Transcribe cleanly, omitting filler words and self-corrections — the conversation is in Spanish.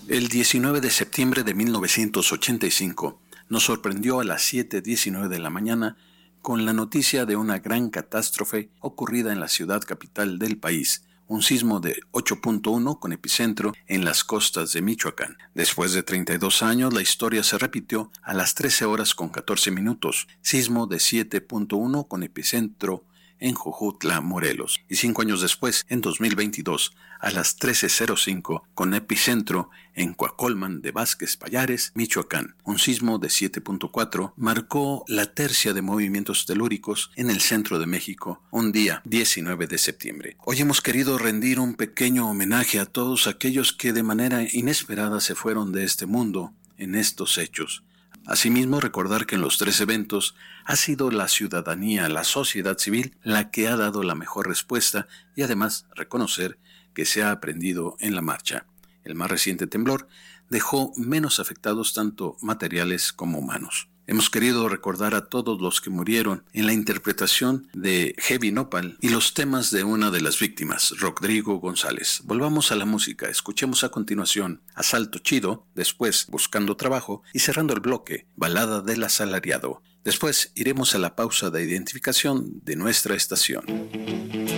El 19 de septiembre de 1985 nos sorprendió a las 7:19 de la mañana con la noticia de una gran catástrofe ocurrida en la ciudad capital del país, un sismo de 8.1 con epicentro en las costas de Michoacán. Después de 32 años, la historia se repitió a las 13 horas con 14 minutos, sismo de 7.1 con epicentro en Jojutla, Morelos. Y 5 años después, en 2022, a las 13:05, con epicentro en Coacolman de Vázquez Payares, Michoacán. Un sismo de 7.4 marcó la tercia de movimientos telúricos en el centro de México, un día 19 de septiembre. Hoy hemos querido rendir un pequeño homenaje a todos aquellos que de manera inesperada se fueron de este mundo en estos hechos. Asimismo, recordar que en los 3 eventos ha sido la ciudadanía, la sociedad civil, la que ha dado la mejor respuesta y además reconocer que se ha aprendido en la marcha. El más reciente temblor dejó menos afectados tanto materiales como humanos. Hemos querido recordar a todos los que murieron en la interpretación de Heavy Nopal y los temas de una de las víctimas, Rodrigo González. Volvamos a la música, escuchemos a continuación Asalto Chido, después Buscando Trabajo y cerrando el bloque, Balada del Asalariado. Después iremos a la pausa de identificación de nuestra estación.